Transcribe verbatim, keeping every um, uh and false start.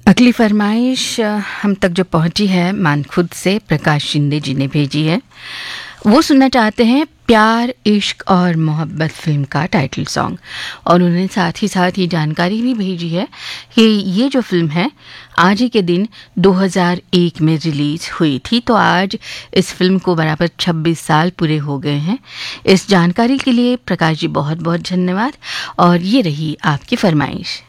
अगली फरमाइश अ, हम तक जो पहुंची है मान खुद से प्रकाश शिंदे जी ने भेजी है। वो सुनना चाहते हैं प्यार इश्क और मोहब्बत फिल्म का टाइटल सॉन्ग, और उन्होंने साथ ही साथ ये जानकारी भी भेजी है कि ये जो फिल्म है आज ही के दिन दो हज़ार एक में रिलीज हुई थी, तो आज इस फिल्म को बराबर छब्बीस साल पूरे हो गए हैं। इस जानकारी के लिए प्रकाश जी बहुत बहुत धन्यवाद, और ये रही आपकी फरमाइश।